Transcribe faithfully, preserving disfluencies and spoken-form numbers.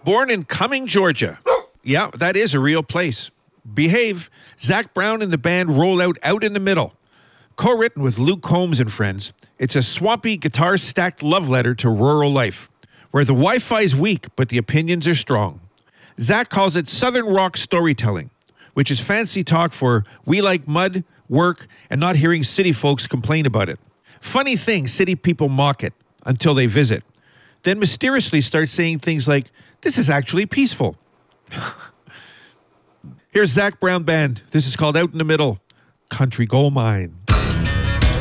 Born in Cumming, Georgia. Yeah, that is a real place. Behave. Zac Brown and the band roll out Out in the Middle. Co-written with Luke Combs and friends, it's a swampy, guitar-stacked love letter to rural life, where the Wi-Fi's weak, but the opinions are strong. Zac calls it Southern rock storytelling, which is fancy talk for we like mud, work, and not hearing city folks complain about it. Funny thing, city people mock it until they visit, then mysteriously start saying things like, this is actually peaceful. Here's Zac Brown Band. This is called Out in the Middle, Country Gold Mine.